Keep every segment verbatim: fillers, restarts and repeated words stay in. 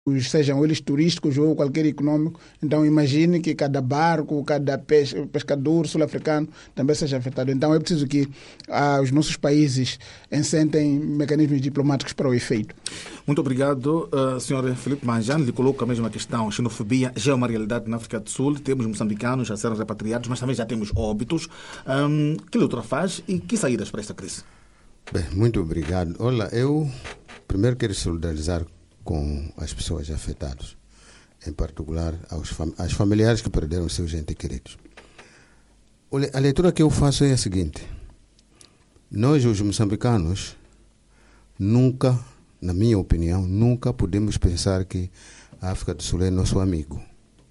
sejam eles turísticos ou qualquer econômico. Então imagine que cada barco, cada pes- pescador sul-africano também seja afetado. Então é preciso que ah, os nossos países encentem mecanismos diplomáticos para o efeito. Muito obrigado, uh, senhor Filipe Manjano. Lhe coloco a mesma questão. Xenofobia já é uma realidade na África do Sul. Temos moçambicanos a serem repatriados, mas também já temos óbitos. Um, que leitura faz e que saídas para esta crise? Bem, muito obrigado. Olha, eu primeiro quero solidarizar com as pessoas afetadas, em particular aos fam- aos familiares que perderam seus entes queridos. Olha, a leitura que eu faço é a seguinte: nós, os moçambicanos, nunca, na minha opinião, nunca podemos pensar que a África do Sul é nosso amigo.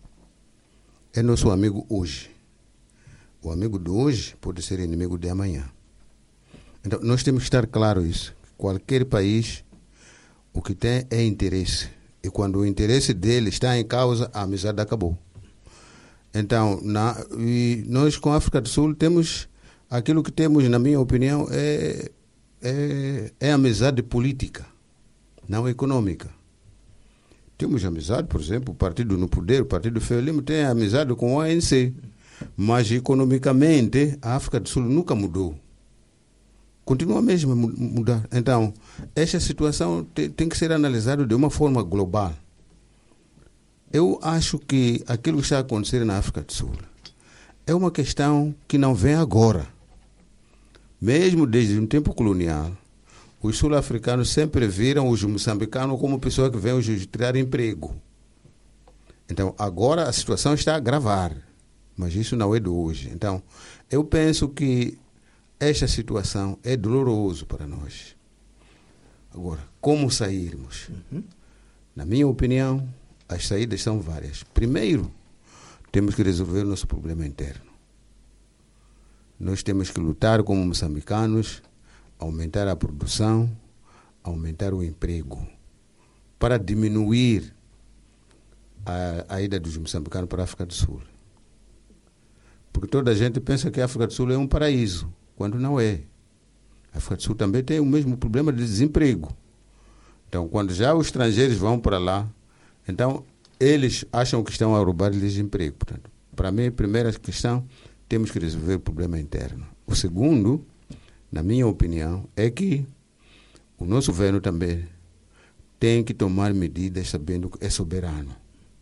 É nosso amigo hoje. O amigo de hoje pode ser inimigo de amanhã. Então, nós temos que estar claro isso. Qualquer país, o que tem é interesse. E quando o interesse dele está em causa, a amizade acabou. Então, na, e nós com a África do Sul temos, aquilo que temos, na minha opinião, é, é, é amizade política, não econômica. Temos amizade, por exemplo, o partido no poder, o partido Frelimo tem amizade com o A N C. Mas economicamente, a África do Sul nunca mudou. Continua mesmo a mudar. Então, esta situação tem, tem que ser analisada de uma forma global. Eu acho que aquilo que está a acontecer na África do Sul é uma questão que não vem agora. Mesmo desde o tempo colonial, os sul-africanos sempre viram os moçambicanos como pessoas que vêm os tirar emprego. Então, agora a situação está a agravar, mas isso não é de hoje. Então, eu penso que esta situação é dolorosa para nós. Agora, como sairmos? Uhum. Na minha opinião, as saídas são várias. Primeiro, temos que resolver o nosso problema interno. Nós temos que lutar como moçambicanos, aumentar a produção, aumentar o emprego, para diminuir a, a ida dos moçambicanos para a África do Sul. Porque toda a gente pensa que a África do Sul é um paraíso, quando não é. A África do Sul também tem o mesmo problema de desemprego. Então, quando já os estrangeiros vão para lá, então eles acham que estão a roubar-lhes emprego. Portanto, para mim, a primeira questão, temos que resolver o problema interno. O segundo, na minha opinião, é que o nosso governo também tem que tomar medidas sabendo que é soberano.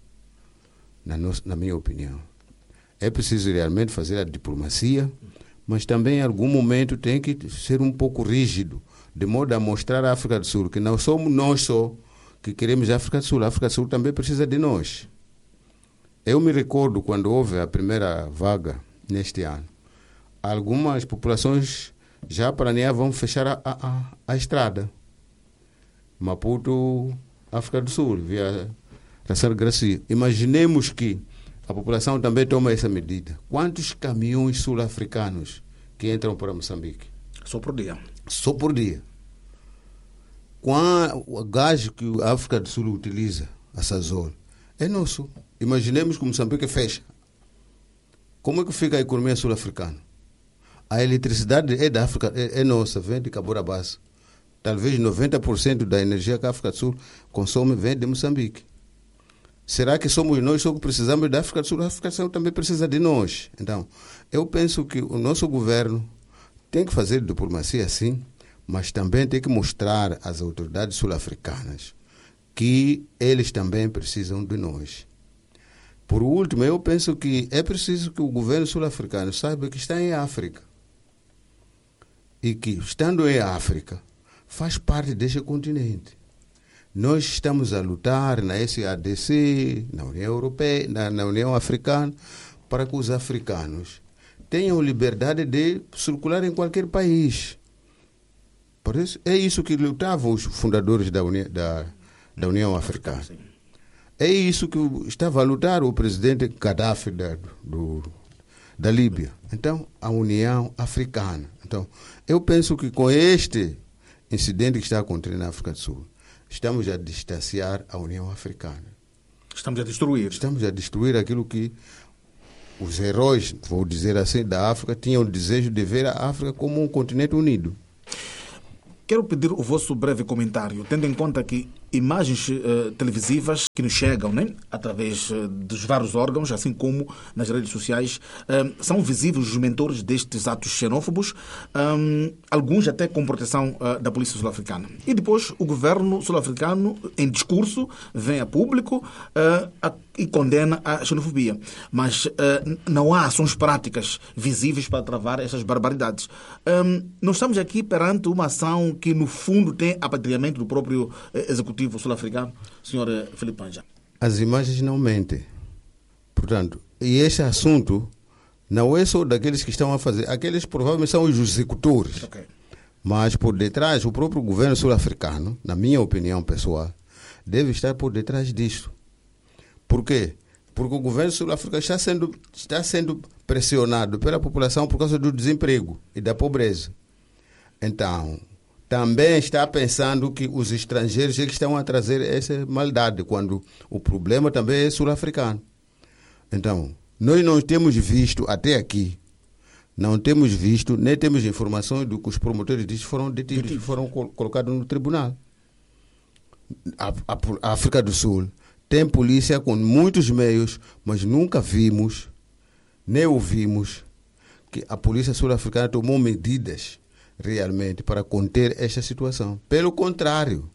Na, nossa, na minha opinião. É preciso realmente fazer a diplomacia, mas também em algum momento tem que ser um pouco rígido, de modo a mostrar à África do Sul que não somos nós só que queremos a África do Sul. A África do Sul também precisa de nós. Eu me recordo quando houve a primeira vaga neste ano, algumas populações já planeavam fechar a, a, a estrada. Maputo, África do Sul, via Rassar Gracia. Imaginemos que a população também toma essa medida. Quantos caminhões sul-africanos que entram para Moçambique? Só por dia. Só por dia. Qual o gás que a África do Sul utiliza, a Sazol, é nosso. Imaginemos que Moçambique fecha. Como é que fica a economia sul-africana? A eletricidade é da África, é, é nossa, vem de Cabora Bassa. Talvez noventa por cento da energia que a África do Sul consome vem de Moçambique. Será que somos nós só que precisamos da África do Sul? A África do Sul também precisa de nós. Então, eu penso que o nosso governo tem que fazer diplomacia sim, mas também tem que mostrar às autoridades sul-africanas que eles também precisam de nós. Por último, eu penso que é preciso que o governo sul-africano saiba que está em África. E que, estando em África, faz parte deste continente. Nós estamos a lutar na S A D C, na União Europeia, na, na União Africana, para que os africanos tenham liberdade de circular em qualquer país. Por isso, é isso que lutavam os fundadores da, Uni, da, da União Africana. É isso que estava a lutar o presidente Gaddafi da, do, da Líbia. Então, a União Africana. Então, eu penso que com este incidente que está acontecendo na África do Sul, estamos a distanciar a União Africana. Estamos a destruir. Estamos a destruir aquilo que os heróis, vou dizer assim, da África, tinham o desejo de ver a África como um continente unido. Quero pedir o vosso breve comentário, tendo em conta que imagens uh, televisivas que nos chegam, né, através uh, dos vários órgãos, assim como nas redes sociais, uh, são visíveis os mentores destes atos xenófobos, um, alguns até com proteção uh, da polícia sul-africana. E depois o governo sul-africano, em discurso, vem a público uh, a, e condena a xenofobia. Mas uh, não há ações práticas visíveis para travar essas barbaridades. Um, nós estamos aqui perante uma ação que, no fundo, tem apatriamento do próprio uh, executivo sul-africano, senhor Filipe Manjane. As imagens não mentem. Portanto, e este assunto não é só daqueles que estão a fazer. Aqueles provavelmente são os executores. Okay. Mas por detrás, o próprio governo sul-africano, na minha opinião pessoal, deve estar por detrás disso. Por quê? Porque o governo sul-africano está sendo, está sendo pressionado pela população por causa do desemprego e da pobreza. Então, também está pensando que os estrangeiros é que estão a trazer essa maldade, quando o problema também é sul-africano. Então, nós não temos visto até aqui, não temos visto, nem temos informações do que os promotores disso foram detidos e foram col- colocados no tribunal. A, a, a África do Sul tem polícia com muitos meios, mas nunca vimos, nem ouvimos, que a polícia sul-africana tomou medidas realmente para conter esta situação. Pelo contrário,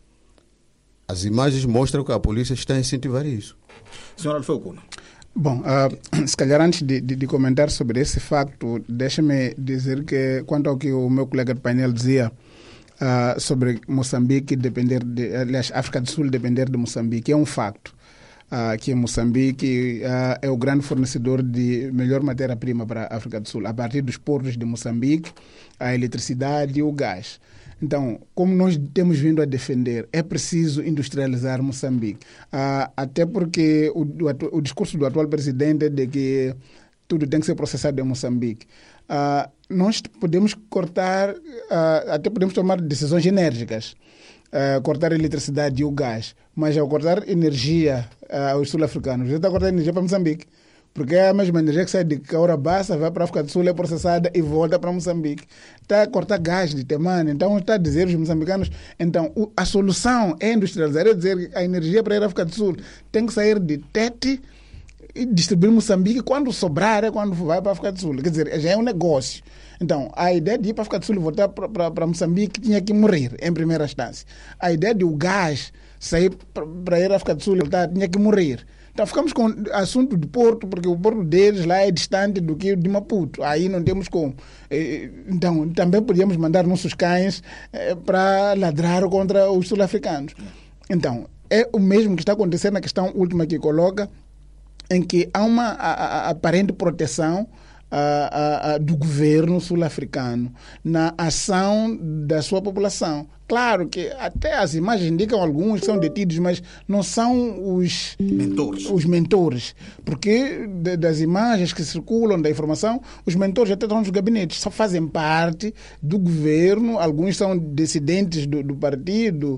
as imagens mostram que a polícia está a incentivar isso. senhor Alfeu Cuna. Bom, uh, se calhar antes de, de, de comentar sobre esse facto, deixa-me dizer que, quanto ao que o meu colega de painel dizia, Uh, sobre Moçambique depender de, aliás, África do Sul depender de Moçambique, é um facto uh, que Moçambique uh, é o grande fornecedor de melhor matéria-prima para a África do Sul, a partir dos portos de Moçambique, a eletricidade e o gás. Então, como nós temos vindo a defender, é preciso industrializar Moçambique, uh, até porque o, o, o discurso do atual presidente é de que tudo tem que ser processado em Moçambique. Uh, nós podemos cortar, uh, até podemos tomar decisões enérgicas, uh, cortar a eletricidade e o gás, mas ao cortar energia uh, aos sul-africanos, você está cortando energia para Moçambique, porque é a mesma energia que sai de Cahora Bassa, vai para a África do Sul, é processada e volta para Moçambique. Está a cortar gás de Temane, então está a dizer aos moçambicanos, então o, a solução é industrializar, é dizer a energia para ir à África do Sul tem que sair de Tete e distribuir Moçambique, quando sobrar é quando vai para a África do Sul. Quer dizer, já é um negócio. Então, a ideia de ir para a África do Sul e voltar para Moçambique tinha que morrer, em primeira instância. A ideia de o gás sair para ir à África do Sul e voltar tinha que morrer. Então, ficamos com o assunto do porto, porque o porto deles lá é distante do que o de Maputo. Aí não temos como. Então, também podíamos mandar nossos cães para ladrar contra os sul-africanos. Então, é o mesmo que está acontecendo na questão última que coloca, em que há uma a, a, aparente proteção a, a, a, do governo sul-africano na ação da sua população. Claro que até as imagens indicam alguns que são detidos, mas não são os mentores, os mentores, porque de, das imagens que circulam, da informação, os mentores até estão nos gabinetes, só fazem parte do governo, alguns são dissidentes do, do partido,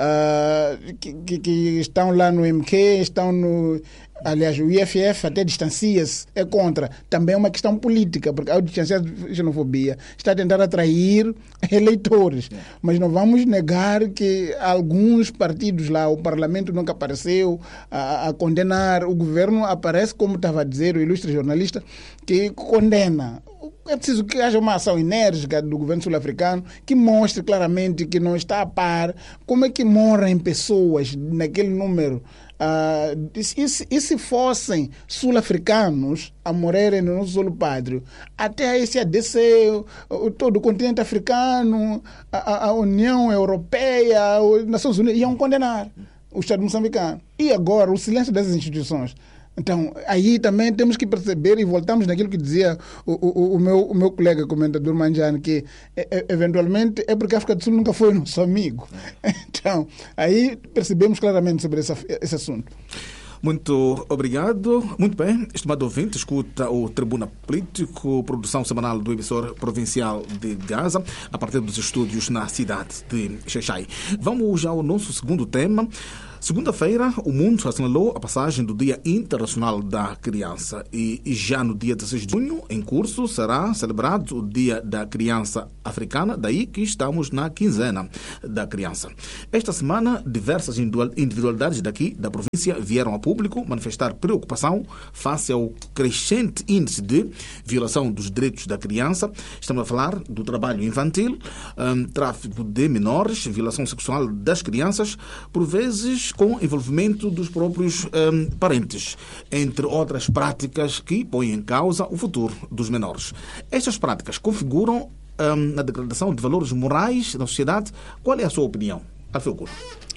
uh, que, que, que estão lá no M Q, estão no... Aliás, o I F F até distancia-se, é contra. Também é uma questão política, porque ao distanciar a xenofobia está a tentar atrair eleitores. Mas não vamos negar que alguns partidos lá, o Parlamento nunca apareceu a, a condenar. O governo aparece, como estava a dizer o ilustre jornalista, que condena. É preciso que haja uma ação enérgica do governo sul-africano que mostre claramente que não está a par. Como é que morrem pessoas naquele número? Uh, e, se, e se fossem sul-africanos a morrerem no nosso solo pátrio, até a S A D C, o, todo o continente africano, a, a União Europeia, as Nações Unidas iam condenar o Estado moçambicano. E agora o silêncio dessas instituições. Então, aí também temos que perceber, e voltamos naquilo que dizia o, o, o, meu, o meu colega comentador Manjane, que é, eventualmente é porque a África do Sul nunca foi nosso amigo. Então, aí percebemos claramente sobre essa, esse assunto. Muito obrigado. Muito bem, estimado ouvinte, escuta o Tribuna Político, produção semanal do emissor provincial de Gaza, a partir dos estúdios na cidade de Xai-Xai. Vamos ao nosso segundo tema. Segunda-feira, o mundo assinalou a passagem do Dia Internacional da Criança e já no dia dezesseis de junho, em curso, será celebrado o Dia da Criança Africana, daí que estamos na quinzena da criança. Esta semana, diversas individualidades daqui da província vieram a público manifestar preocupação face ao crescente índice de violação dos direitos da criança. Estamos a falar do trabalho infantil, um, tráfico de menores, violação sexual das crianças, por vezes com envolvimento dos próprios um, parentes, entre outras práticas que põem em causa o futuro dos menores. Estas práticas configuram um, a degradação de valores morais da sociedade. Qual é a sua opinião, Alfeu Curo?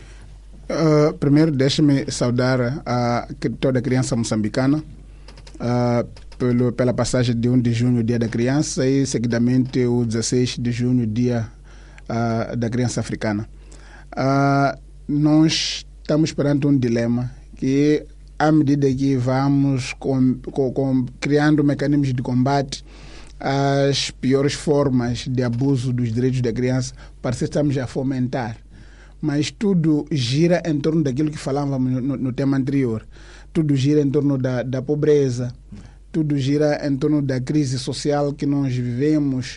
Uh, primeiro, deixe-me saudar a, toda a criança moçambicana uh, pelo, pela passagem de primeiro de junho, Dia da Criança, e seguidamente o dezesseis de junho, Dia uh, da Criança Africana. Uh, nós estamos perante um dilema que, à medida que vamos com, com, com, criando mecanismos de combate às piores formas de abuso dos direitos da criança, parece que estamos a fomentar. Mas tudo gira em torno daquilo que falávamos no, no tema anterior. Tudo gira em torno da, da pobreza, tudo gira em torno da crise social que nós vivemos,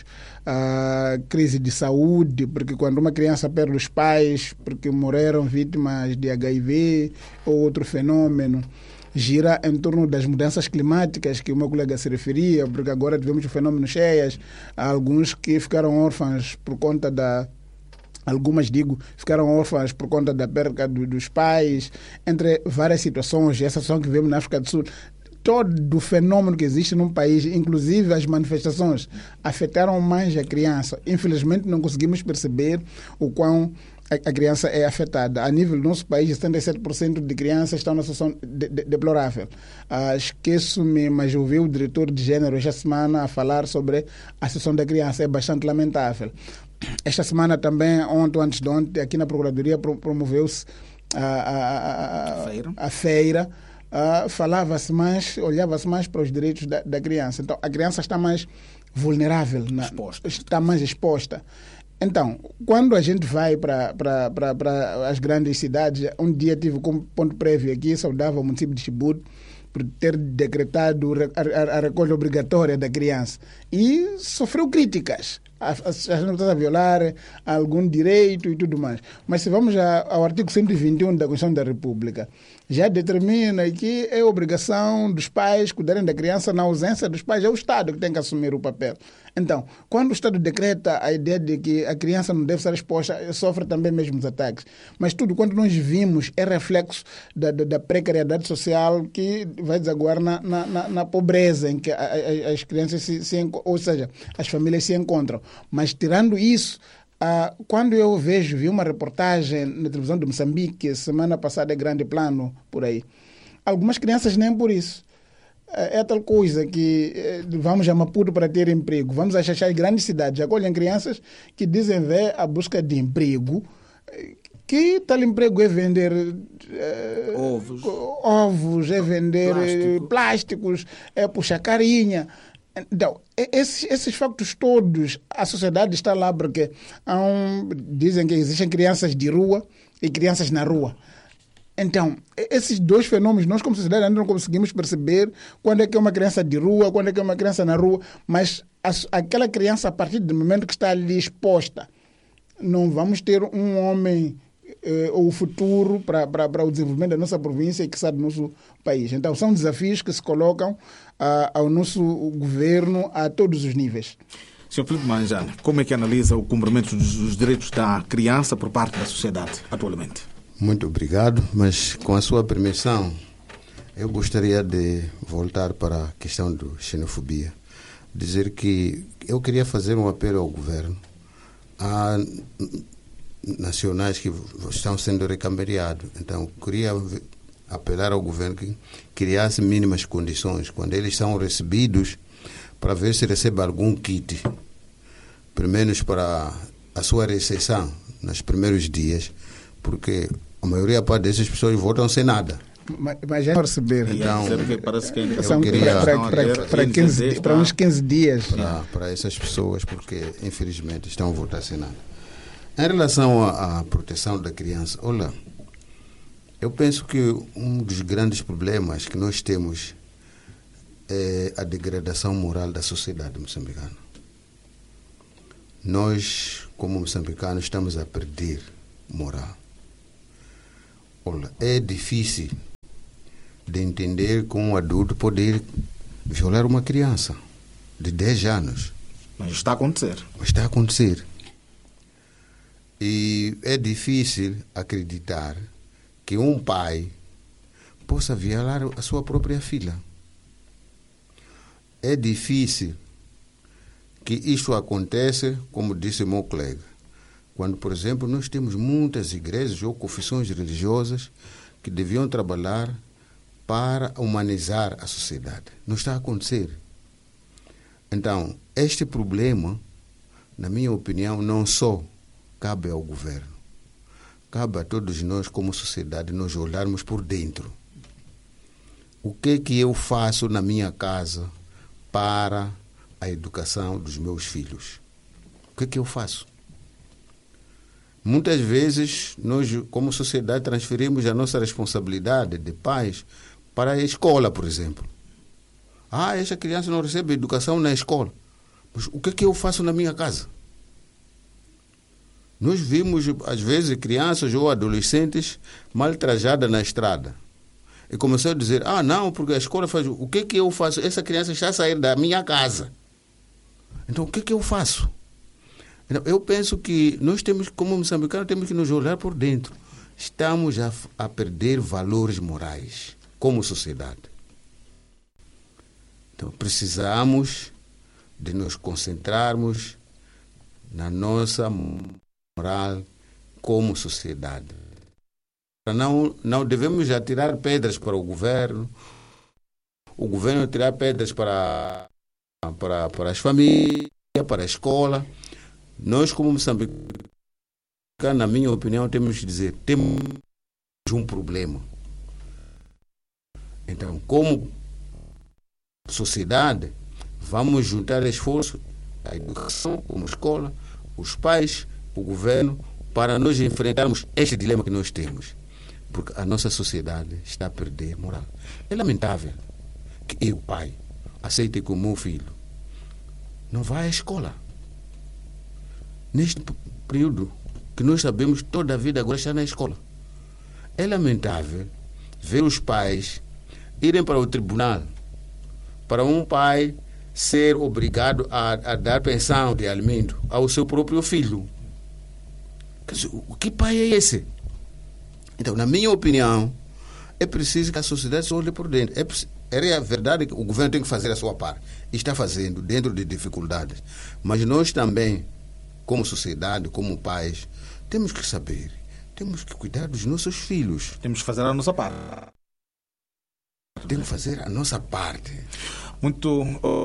a crise de saúde, porque quando uma criança perde os pais porque morreram vítimas de H I V ou outro fenômeno, gira em torno das mudanças climáticas que o meu colega se referia, porque agora tivemos fenômenos cheias, alguns que ficaram órfãos por conta da Algumas, digo, ficaram órfãs por conta da perda do, dos pais, entre várias situações, essa situação que vemos na África do Sul. Todo o fenômeno que existe num país, inclusive as manifestações, afetaram mais a criança. Infelizmente, não conseguimos perceber o quão a criança é afetada. A nível do nosso país, setenta e sete por cento de crianças estão numa situação de, de, deplorável. Ah, esqueço-me, mas ouvi o diretor de gênero esta semana a falar sobre a situação da criança. É bastante lamentável. Esta semana também, ontem, antes de ontem, aqui na Procuradoria promoveu-se a, a, a, a feira. A feira. Uh, falava-se mais, olhava-se mais para os direitos da, da criança. Então, a criança está mais vulnerável, na, exposta. está mais exposta. Então, quando a gente vai para, para, para, para as grandes cidades, um dia tive como ponto prévio aqui, saudava o município de Chibut por ter decretado a, a, a recolha obrigatória da criança e sofreu críticas. A gente está a violar algum direito e tudo mais. Mas se vamos ao artigo cento e vinte e um da Constituição da República, já determina que é obrigação dos pais cuidarem da criança. Na ausência dos pais, é o Estado que tem que assumir o papel. Então, quando o Estado decreta a ideia de que a criança não deve ser exposta, sofre também mesmo os ataques. Mas tudo quanto nós vimos é reflexo da, da, da precariedade social que vai desaguar na, na, na, na pobreza em que a, a, as crianças, se, se, ou seja, as famílias se encontram. Mas, tirando isso, ah, quando eu vejo, vi uma reportagem na televisão de Moçambique, semana passada, é Grande Plano, por aí, algumas crianças nem por isso. É tal coisa que eh, vamos a Maputo para ter emprego, vamos a Xaxá, grandes cidades, acolhem crianças que dizem ver a busca de emprego, que tal emprego é vender eh, ovos. ovos, é vender Plástico. plásticos, é puxar carinha. Então, esses, esses factos todos, a sociedade está lá porque há um, dizem que existem crianças de rua e crianças na rua. Então, esses dois fenômenos, nós como sociedade ainda não conseguimos perceber quando é que é uma criança de rua, quando é que é uma criança na rua, mas a, aquela criança, a partir do momento que está ali exposta, não vamos ter um homem eh, ou futuro para o desenvolvimento da nossa província e que sabe do nosso país. Então, são desafios que se colocam ah, ao nosso governo a todos os níveis. senhor Filipe Manjane, como é que analisa o cumprimento dos, dos direitos da criança por parte da sociedade atualmente? Muito obrigado, mas com a sua permissão, eu gostaria de voltar para a questão da xenofobia. Dizer que eu queria fazer um apelo ao governo, a nacionais que estão sendo recambariados. Então, queria apelar ao governo que criasse mínimas condições, quando eles são recebidos, para ver se recebe algum kit, pelo menos para a sua recepção nos primeiros dias, porque a maioria parte dessas pessoas voltam sem nada. Mas, mas já receber. Então, que parece que eu são queria, para, para, para, quinze, para uns quinze dias. Para, para essas pessoas, porque infelizmente estão a voltar sem nada. Em relação à, à proteção da criança, olha, Eu penso que um dos grandes problemas que nós temos é a degradação moral da sociedade moçambicana. Nós, como moçambicanos, estamos a perder moral. Olha, é difícil de entender como um adulto poder violar uma criança de dez anos. Mas está a acontecer. Mas está a acontecer. E é difícil acreditar que um pai possa violar a sua própria filha. É difícil que isto aconteça, como disse o meu colega, quando, por exemplo, nós temos muitas igrejas ou confissões religiosas que deviam trabalhar para humanizar a sociedade. Não está a acontecer. Então, este problema, na minha opinião, não só cabe ao governo, cabe a todos nós como sociedade nos olharmos por dentro. O que é que eu faço na minha casa para a educação dos meus filhos? O que é que eu faço? Muitas vezes, nós, como sociedade, transferimos a nossa responsabilidade de pais para a escola, por exemplo. Ah, essa criança não recebe educação na escola. Mas o que é que eu faço na minha casa? Nós vimos, às vezes, crianças ou adolescentes mal trajadas na estrada. E começou a dizer, ah, não, porque a escola faz... O que é que eu faço? Essa criança está a sair da minha casa. Então, o que é que eu faço? Então, eu penso que nós temos, como moçambicanos, temos que nos olhar por dentro. Estamos a, a perder valores morais como sociedade. Então, precisamos de nos concentrarmos na nossa moral como sociedade. Não, não devemos atirar pedras para o governo, o governo atirar pedras para, para, para as famílias, para a escola. Nós, como moçambicanos, na minha opinião, temos que dizer, temos um problema. Então, como sociedade, vamos juntar esforço, a educação, como escola, os pais, o governo, para nós enfrentarmos este dilema que nós temos. Porque a nossa sociedade está a perder moral. É lamentável que eu, pai, aceite que o meu filho não vá à escola. Neste período que nós sabemos que toda a vida agora está na escola. É lamentável ver os pais irem para o tribunal para um pai ser obrigado a, a dar pensão de alimento ao seu próprio filho. Quer dizer, o que pai é esse? Então, na minha opinião, é preciso que a sociedade se olhe por dentro. É, é verdade que o governo tem que fazer a sua parte. E está fazendo, dentro de dificuldades. Mas nós também, como sociedade, como pais, temos que saber, temos que cuidar dos nossos filhos. Temos que fazer a nossa parte. Temos que fazer a nossa parte. Muito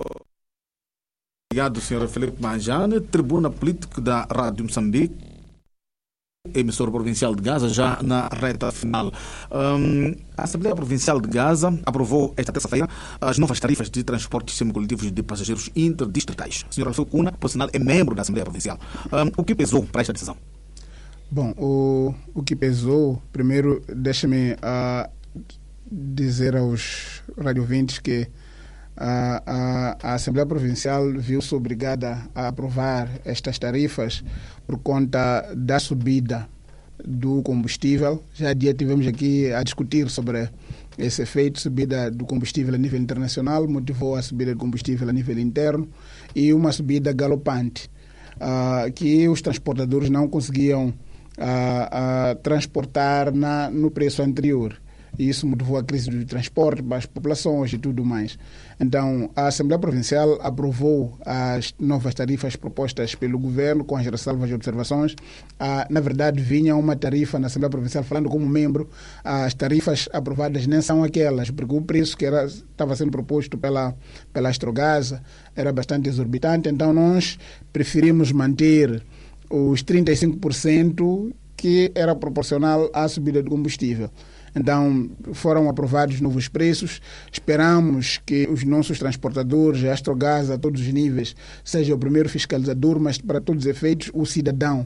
obrigado, senhor Filipe Manjane, tribuna político da Rádio Moçambique, emissor provincial de Gaza, já na reta final. Um, a Assembleia Provincial de Gaza aprovou esta terça-feira as novas tarifas de transportes semicoletivos de passageiros interdistritais. O senhor Alfredo Cuna, por sinal, é membro da Assembleia Provincial. Um, o que pesou para esta decisão? Bom, o, o que pesou, primeiro, deixa-me uh, dizer aos radiovintes que A, a, a Assembleia Provincial viu-se obrigada a aprovar estas tarifas por conta da subida do combustível. Já há dia tivemos aqui a discutir sobre esse efeito. Subida do combustível a nível internacional motivou a subida do combustível a nível interno e uma subida galopante uh, que os transportadores não conseguiam uh, uh, transportar na, no preço anterior. E isso motivou a crise do transporte para as populações e tudo mais. Então, a Assembleia Provincial aprovou as novas tarifas propostas pelo governo, com as ressalvas e observações. Ah, na verdade, vinha uma tarifa na Assembleia Provincial, falando como membro, as tarifas aprovadas nem são aquelas, porque o preço que era, estava sendo proposto pela, pela Astrogasa era bastante exorbitante. Então, nós preferimos manter os trinta e cinco por cento que era proporcional à subida do combustível. Então, foram aprovados novos preços. Esperamos que os nossos transportadores, a Astrogasa, a todos os níveis, seja o primeiro fiscalizador, mas para todos os efeitos, o cidadão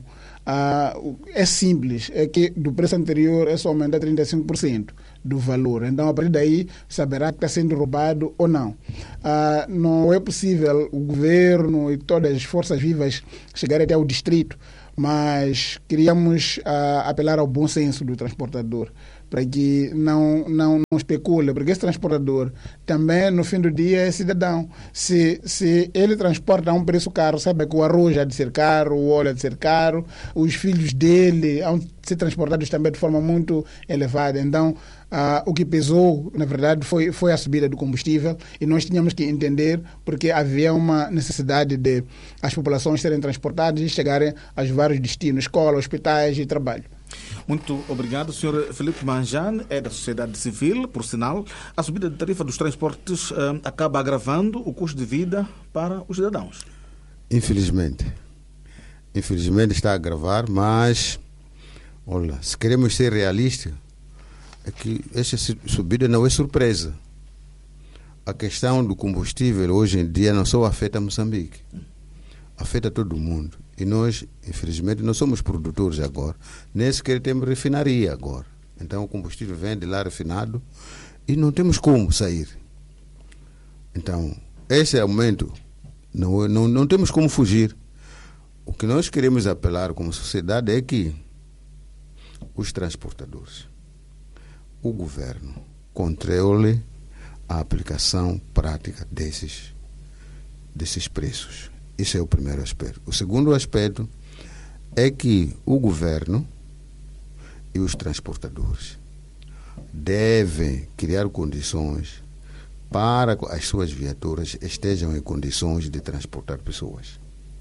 Ah, é simples, é que do preço anterior é só aumentar trinta e cinco por cento do valor. Então, a partir daí, saberá que está sendo roubado ou não. Ah, não é possível o governo e todas as forças vivas chegarem até ao distrito, mas queríamos ah, apelar ao bom senso do transportador, para que não, não, não especule, porque esse transportador também, no fim do dia, é cidadão. Se, se ele transporta a um preço caro, sabe que o arroz há de ser caro, o óleo há de ser caro, os filhos dele hão de ser transportados também de forma muito elevada. Então, ah, o que pesou, na verdade, foi, foi a subida do combustível, e nós tínhamos que entender porque havia uma necessidade de as populações serem transportadas e chegarem aos vários destinos, escola, hospitais e trabalho. Muito obrigado, senhor Filipe Manjane, é da sociedade civil. Por sinal, a subida de tarifa dos transportes uh, acaba agravando o custo de vida para os cidadãos. Infelizmente. Infelizmente está a agravar, mas, olha, se queremos ser realistas, é que essa subida não é surpresa. A questão do combustível hoje em dia não só afeta Moçambique, afeta todo mundo. E nós, infelizmente, não somos produtores agora, nem sequer temos refinaria agora. Então o combustível vem de lá refinado e não temos como sair. Então, esse aumento, não, não, não temos como fugir. O que nós queremos apelar como sociedade é que os transportadores, o governo, controle a aplicação prática desses, desses preços. Esse é o primeiro aspecto. O segundo aspecto é que o governo e os transportadores devem criar condições para que as suas viaturas estejam em condições de transportar pessoas.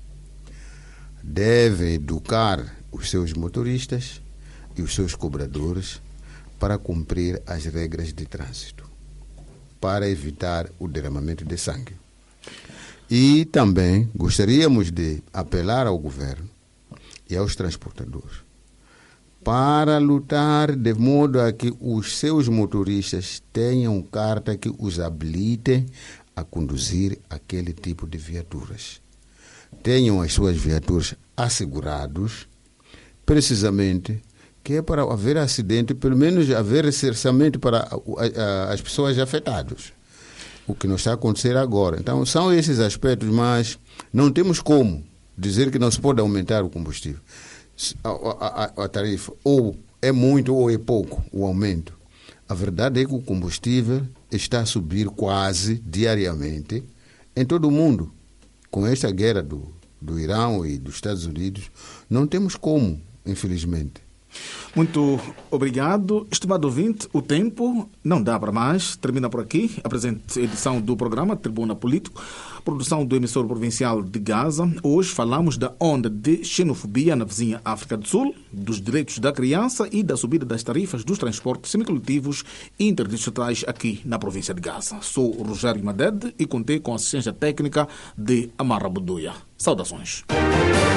Devem educar os seus motoristas e os seus cobradores para cumprir as regras de trânsito, para evitar o derramamento de sangue. E também gostaríamos de apelar ao governo e aos transportadores para lutar de modo a que os seus motoristas tenham carta que os habilite a conduzir aquele tipo de viaturas. Tenham as suas viaturas asseguradas, precisamente, que é para haver acidente, pelo menos haver ressarcimento para as pessoas afetadas. O que não está a acontecer agora. Então, são esses aspectos, mas não temos como dizer que não se pode aumentar o combustível. A, a, a tarifa ou é muito ou é pouco o aumento. A verdade é que o combustível está a subir quase diariamente em todo o mundo. Com esta guerra do, do Irão e dos Estados Unidos, não temos como, infelizmente. Muito obrigado. Estimado ouvinte, o tempo não dá para mais. Termina por aqui a presente edição do programa Tribuna Político, produção do emissor provincial de Gaza. Hoje falamos da onda de xenofobia na vizinha África do Sul, dos direitos da criança e da subida das tarifas dos transportes semicoletivos interdistritais aqui na província de Gaza. Sou Rogério Madede e contei com a assistência técnica de Amarra Buduia. Saudações.